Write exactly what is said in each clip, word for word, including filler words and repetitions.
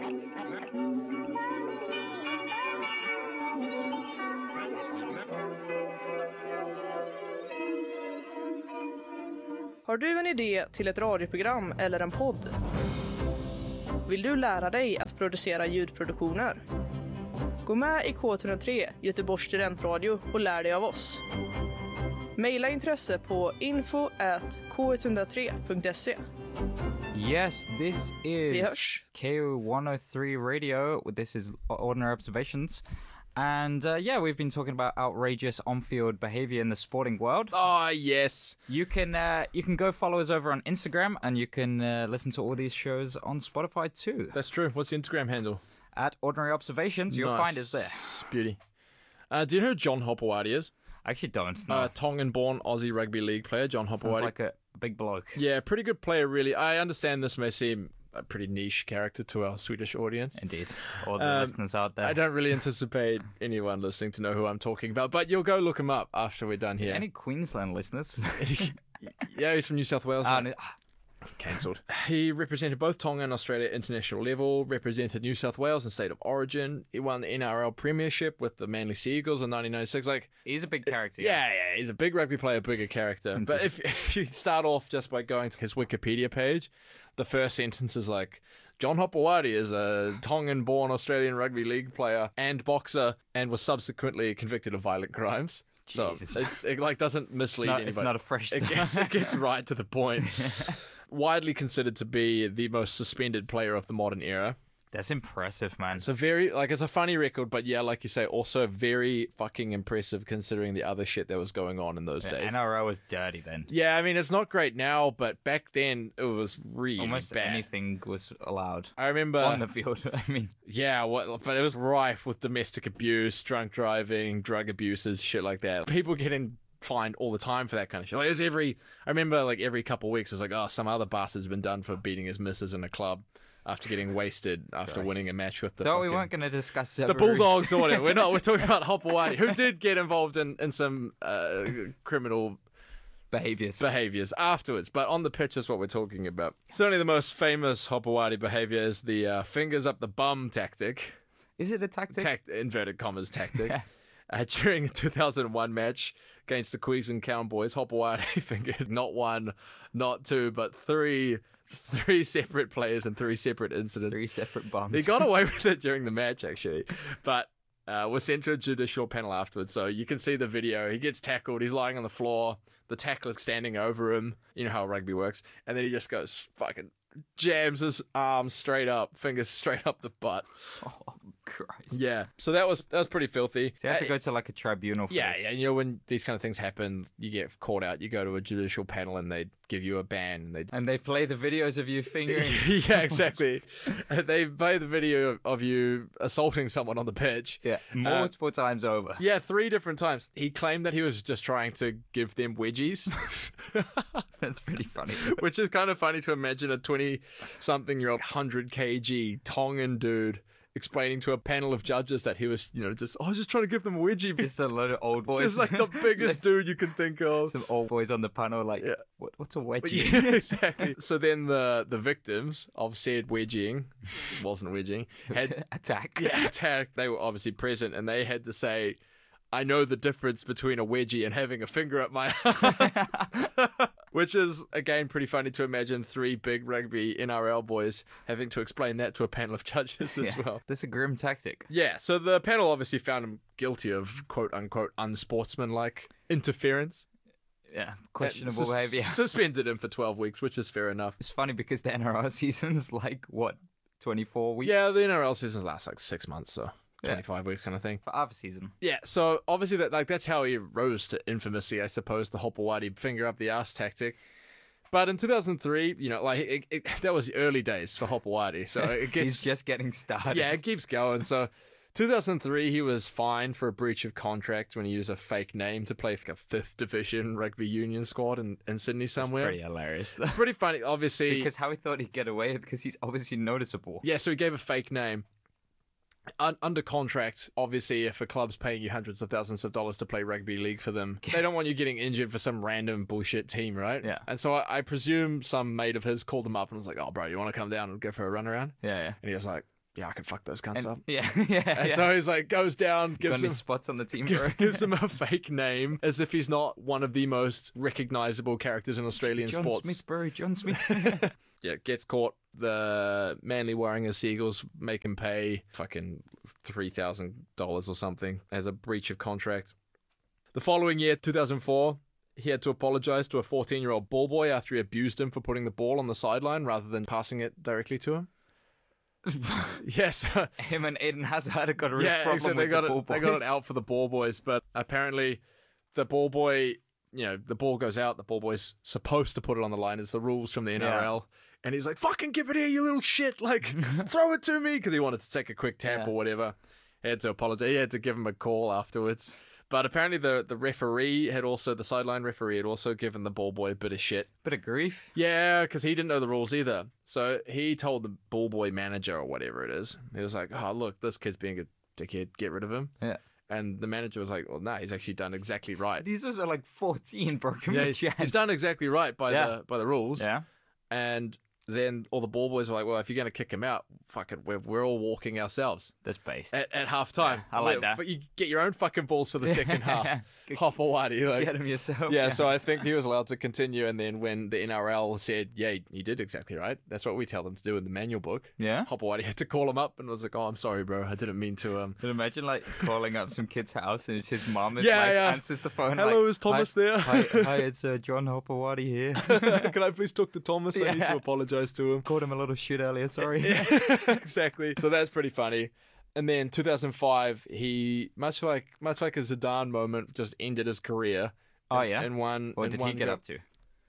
Har du en idé till ett radioprogram eller en podd? Vill du lära dig att producera ljudproduktioner? Gå med i K ett noll tre, Göteborgs studentradio, och lär dig av oss. Maila intresse på info at k ett noll tre punkt se. Yes, this Vi is hörs. K one oh three Radio. This is Ordinary Observations. And uh, yeah, we've been talking about outrageous on-field behavior in the sporting world. Oh, yes. You can uh, you can go follow us over on Instagram, and you can uh, listen to all these shows on Spotify too. That's true. What's the Instagram handle? At Ordinary Observations, you'll Nice. find us there. Beauty. Uh, do you know who John Hopewadi is? I actually don't know. Uh, Tongan-born Aussie rugby league player, John Sounds Hopewadi. like a big bloke. Yeah, pretty good player, really. I understand this may seem a pretty niche character to our Swedish audience. Indeed. All the Um, listeners out there. I don't really anticipate anyone listening to know who I'm talking about, but you'll go look him up after we're done here. Any Queensland listeners? Yeah, he's from New South Wales. Ah, mate. no- ah, Cancelled. He represented both Tonga and Australia at international level, represented New South Wales and state of origin. He won the N R L premiership with the Manly Sea Eagles in nineteen ninety-six. Like, he's a big character. yeah, yeah, he's a big rugby player, bigger character. But if, if you start off just by going to his Wikipedia page, the first sentence is like, John Hopewadi is a Tongan-born Australian rugby league player and boxer and was subsequently convicted of violent crimes. Jesus. So it, it like doesn't mislead It's not, anybody. it's not a fresh It start. gets, it gets right to the point. Widely considered to be the most suspended player of the modern era. That's impressive, man. It's a very, like, it's a funny record, but yeah, like you say, also very fucking impressive considering the other shit that was going on in those The days. N R L was dirty then. Yeah, I mean, it's not great now, but back then it was really Almost bad. anything was allowed I remember, on the field. I mean, yeah, what, but it was rife with domestic abuse, drunk driving, drug abuses, shit like that. People getting fined all the time for that kind of shit. Like, it was every, I remember like every couple of weeks, it was like, oh, some other bastard's been done for beating his missus in a club after getting wasted after Christ. winning a match with the thought we fucking- weren't going to discuss the Severus. Bulldogs or whatever. We're not. We're talking about Hopewadi, who did get involved in, in some uh, criminal behaviors. behaviors afterwards. But on the pitch is what we're talking about. Certainly the most famous Hopewadi behavior is the uh, fingers up the bum tactic. Is it a tactic? Tact, inverted commas tactic. Uh, during a two thousand one match against the Queensland Cowboys, Hopewadi fingered not one, not two, but three three separate players in three separate incidents. Three separate bums. He got away with it during the match, actually, but uh, was sent to a judicial panel afterwards. So you can see the video. He gets tackled. He's lying on the floor. The tackler's standing over him. You know how rugby works. And then he just goes fucking jams his arm straight up, fingers straight up the butt. Oh, Christ. Yeah. So that was that was pretty filthy. So you have to Uh, go to like a tribunal for yeah, this. yeah, and you know when these kind of things happen, you get caught out. You go to a judicial panel and they give you a ban. And they And they play the videos of you fingering. yeah, exactly. And they play the video of you assaulting someone on the pitch. Yeah, multiple times over. Yeah, three different times. He claimed that he was just trying to give them wedgies, That's pretty funny. which is kind of funny to imagine a twenty-something-year-old one hundred kilogram Tongan dude explaining to a panel of judges that he was, you know, just, oh, I was just trying to give them a wedgie. Just a load of old boys. Just like the biggest dude you can think of. Some old boys on the panel like, Yeah. what, what's a wedgie? Yeah, exactly. So then the, the victims of said wedging, wasn't wedging, had Attack. yeah, attack. They were obviously present and they had to say, I know the difference between a wedgie and having a finger up my ass. Which is, again, pretty funny to imagine three big rugby N R L boys having to explain that to a panel of judges as Yeah. well. That's a grim tactic. Yeah, so the panel obviously found him guilty of quote-unquote unsportsmanlike interference. Yeah, questionable And sus- behavior. Suspended him for twelve weeks, which is fair enough. It's funny because the N R L season's like, what, twenty-four weeks? Yeah, the N R L season lasts like six months, so Yeah. twenty-five weeks kind of thing. For our season. Yeah, so obviously that like that's how he rose to infamousy, I suppose, the Hopewadi finger up the ass tactic. But in two thousand three, you know, like it, it, that was the early days for Hopewadi, so it He's gets just getting started. yeah, it keeps going. So two thousand three, he was fined for a breach of contract when he used a fake name to play for a fifth division rugby union squad in, in Sydney somewhere. Pretty hilarious. though. Pretty funny, obviously. Because how he thought he'd get away with because he's obviously noticeable. Yeah, so he gave a fake name. Un- under contract, obviously, if a club's paying you hundreds of thousands of dollars to play rugby league for them, they don't want you getting injured for some random bullshit team, right? Yeah. And so I, I presume some mate of his called him up and was like, oh, bro, you want to come down and go for a run around? Yeah, yeah. And he was like, yeah, I can fuck those cunts And- up. yeah, yeah. And yeah. so he's like, goes down, Got gives any him, spots on the team, bro? gives him a fake name as if he's not one of the most recognizable characters in Australian John sports. Smith, bro. John Smith. Yeah, gets caught. The Manly Warringah Seagulls make him pay fucking three thousand dollars or something as a breach of contract. The following year, two thousand four, he had to apologize to a fourteen-year-old ball boy after he abused him for putting the ball on the sideline rather than passing it directly to him. Yes. Him and Aiden Hazard got a real Yeah, problem except with they got the ball it. They got boys. it out for the ball boys, but apparently, the ball boy, you know, the ball goes out. The ball boy's supposed to put it on the line. It's the rules from the N R L, and he's like, "Fucking give it here, you little shit! Like, throw it to me," because he wanted to take a quick tap Yeah. or whatever. He had to apologize. He had to give him a call afterwards. But apparently, the the referee had also the sideline referee had also given the ball boy a bit of shit. Bit of grief. Yeah, because he didn't know the rules either. So he told the ball boy manager or whatever it is. He was like, "Oh, look, this kid's being a dickhead. Get rid of him." Yeah. And the manager was like, "Well, no, he's actually done exactly right. These are like fourteen, bro. Give me Yeah, a he's, chance. he's done exactly right by Yeah. the by the rules." Yeah. And then all the ball boys were like, "Well, if you're going to kick him out, fuck it, we're, we're all walking ourselves That's based. at, at half time." Yeah, I like that. But you get your own fucking balls for the second half. Get- Hopawati, like, Get him yourself. yeah, so I think he was allowed to continue. And then when the N R L said, "Yeah, you did exactly right. That's what we tell them to do in the manual book," Yeah. Hopawati had to call him up and was like, "Oh, I'm sorry, bro. I didn't mean to." Um, Can you imagine like calling up some kid's house and it's his mom is Yeah, like yeah. answers the phone. Hello, like, is Thomas hi, there? Hi, hi, it's uh, John Hopawati here. Can I please talk to Thomas? I need Yeah. to apologize to him. Called him a little shit earlier. Sorry. Yeah, exactly. So that's pretty funny. And then two thousand five, he much like much like a Zidane moment, just ended his career. Oh, in- yeah? In one. What in did one he get go. up to?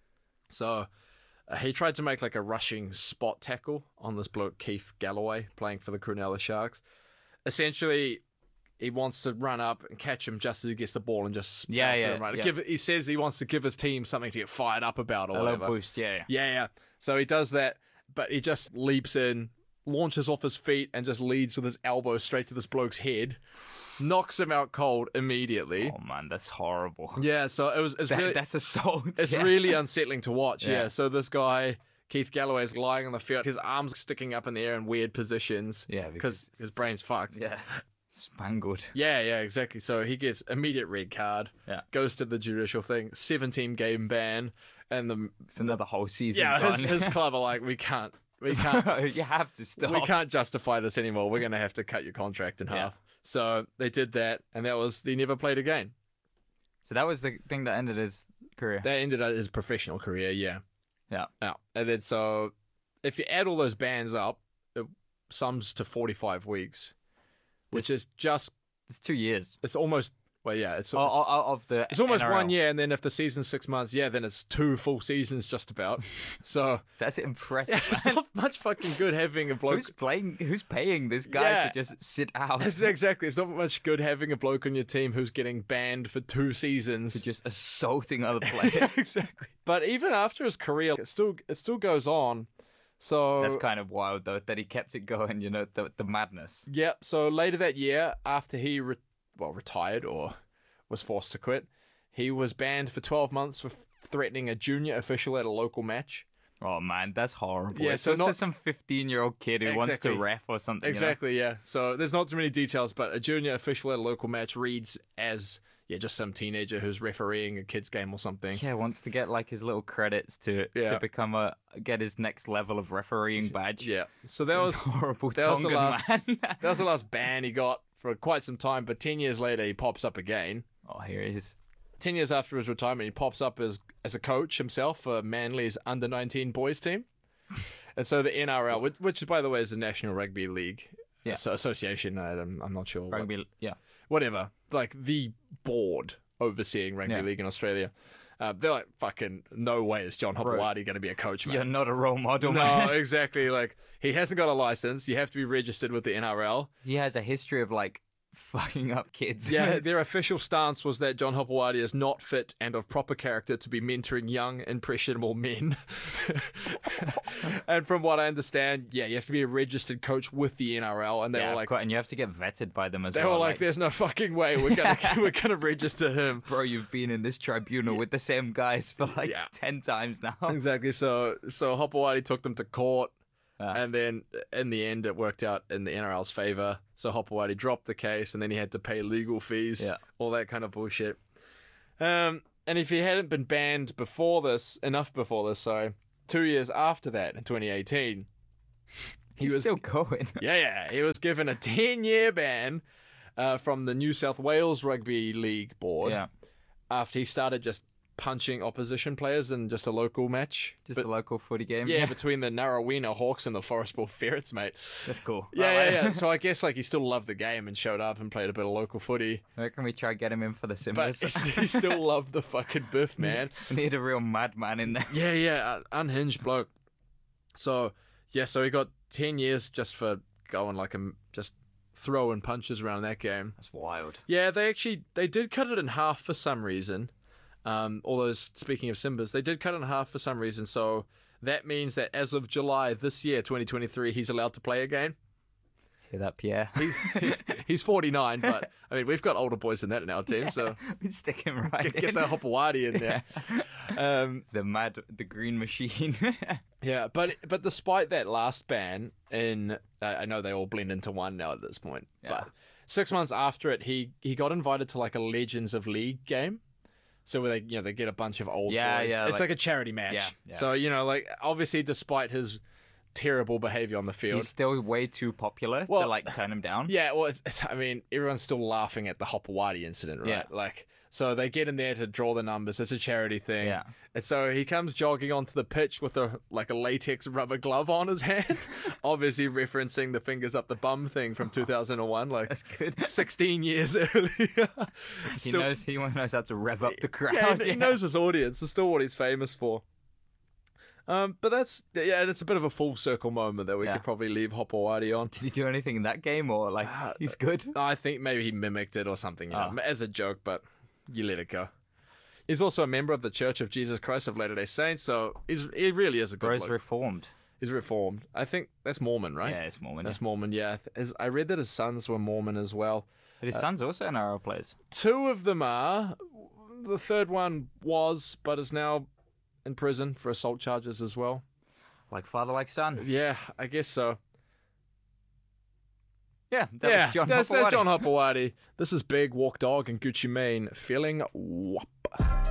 So uh, he tried to make like a rushing spot tackle on this bloke Keith Galloway playing for the Cronulla Sharks. Essentially, he wants to run up and catch him just as he gets the ball and just Yeah, bounce it yeah, around. yeah. Give it, he says he wants to give his team something to get fired up about or A whatever. little boost. Yeah. yeah. Yeah, yeah. So he does that, but he just leaps in, launches off his feet, and just leads with his elbow straight to this bloke's head, knocks him out cold immediately. Oh man, that's horrible. Yeah, so it was it's That- really that's assault. it's yeah. really unsettling to watch. Yeah. Yeah. So this guy Keith Galloway is lying on the field, his arms sticking up in the air in weird positions. Yeah, because his brain's fucked. Yeah. Spangled. Yeah, yeah, exactly. So he gets immediate red card. Yeah. Goes to the judicial thing, seventeen game ban, and the It's another whole season. yeah gone. his, his club are like, we can't, we can't. you have to stop. We can't justify this anymore. We're going to have to cut your contract in Yeah. half. So they did that, and that was he never played again. So that was the thing that ended his career. That ended his professional career. Yeah, Yeah. yeah. And then so if you add all those bans up, it sums to forty-five weeks, which This- is just It's two years. it's almost well, yeah, it's Oh, it's, oh, of the. it's almost N R L. one year, and then if the season's six months, yeah, then it's two full seasons just about. So That's impressive. yeah, it's man. not much fucking good having a bloke. Who's playing? Who's paying this guy Yeah. to just sit out? It's exactly. It's not much good having a bloke on your team who's getting banned for two seasons. to just assaulting other players. exactly. But even after his career, it still it still goes on. So That's kind of wild, though, that he kept it going. You know, the the madness. Yep. So later that year, after he re- well retired or was forced to quit, he was banned for twelve months for threatening a junior official at a local match. Oh man, that's horrible. Yeah, It's so also not- some fifteen-year-old kid who wants to Exactly. ref or something. you know? Exactly. Yeah. So there's not too many details, but a junior official at a local match reads as yeah just some teenager who's refereeing a kids game or something. Yeah, wants to get like his little credits to Yeah. to become a get his next level of refereeing badge. Yeah. So that was horrible. that was the Tongan last man. that was the last ban he got for quite some time. But ten years later, he pops up again. Oh, here he is. ten years after his retirement, he pops up as as a coach himself for Manly's under nineteen boys team. And so the N R L, which, which by the way is the National Rugby League Yeah. so association, I, I'm, I'm not sure. what- Rugby, yeah. whatever, like the board overseeing rugby Yeah. league in Australia. Uh, they're like, fucking no way is John Bro, Hopewadi going to be a coach, man. You're not a role model, No, man. exactly. Like, he hasn't got a license. You have to be registered with the N R L. He has a history of like fucking up kids. Yeah, their official stance was that John Hopewadi is not fit and of proper character to be mentoring young, impressionable men. And from what I understand, yeah, you have to be a registered coach with the N R L. And they yeah, were of like, course, and you have to get vetted by them as they well. were like, there's no fucking way we're gonna we're gonna register him. bro, you've been in this tribunal with the same guys for like Yeah. ten times now. Exactly. So so Hopewadi took them to court. Ah. And then in the end, it worked out in the N R L's favor. So Hopewadi dropped the case, and then he had to pay legal fees, Yeah. all that kind of bullshit. Um, and if he hadn't been banned before this, enough before this, sorry, two years after that, in twenty eighteen, he He's was still going. yeah, yeah, he was given a ten-year ban uh, from the New South Wales Rugby League board Yeah, after he started just punching opposition players in just a local match. just But- a local footy game. yeah, between the Narrowena Hawks and the Forestball Ferrets, mate. That's cool. Yeah, I yeah, like yeah. it. So I guess like he still loved the game and showed up and played a bit of local footy, I reckon we try to get him in for the but Simbas. he still loved the fucking biff, man. We need a real madman in there. Yeah, yeah, uh, unhinged bloke. So yeah, so he got ten years just for going like a just throwing punches around that game. That's wild. Yeah, they actually they did cut it in half for some reason. Um, although speaking of Simbas, they did cut it in half for some reason. So that means that as of July this year, twenty twenty-three, he's allowed to play again. Hear that, Pierre? He's he's forty-nine, but I mean we've got older boys than that in our team, so we stick him right get, in. get the Hopewadi in there. Um, The mad, the green machine. yeah, but but despite that last ban, in uh, I know they all blend into one now at this point, Yeah. but six months after it, he he got invited to like a Legends of League game. So where they, you know, they get a bunch of old Yeah, boys. yeah, It's like- like, a charity match. Yeah, yeah. So, you know, like, obviously, despite his terrible behavior on the field. He's still way too popular Well- to like turn him down. Yeah, well, it's, it's, I mean, everyone's still laughing at the Hopewadi incident, right? Yeah. Like, so they get in there to draw the numbers. It's a charity thing. Yeah. And so he comes jogging onto the pitch with a like a latex rubber glove on his hand, obviously referencing the fingers up the bum thing from two thousand one, like That's good. sixteen years earlier. He Still- knows he knows how to rev up the crowd. Yeah, he, he knows his audience. It's still what he's famous for. Um, but that's yeah, it's a bit of a full circle moment that we Yeah. could probably leave Hopewadi on. Did he do anything in that game, or like Uh, he's good? I think maybe he mimicked it or something, you know, Ah. as a joke, but you let it go. He's also a member of the Church of Jesus Christ of Latter-day Saints, so he's he really is a good Bro's bloke. reformed. He's reformed. I think that's Mormon, right? Yeah, it's Mormon. That's yeah. Mormon, yeah. His, I read that his sons were Mormon as well. But his son's also an N R L players. Two of them are. The third one was, but is now in prison for assault charges as well. Like father, like son. Yeah, I guess so. Yeah, that yeah, was John that's, that's Hopewadi. John Hopewadi. This is Big Walk Dog and Gucci Mane feeling whoop.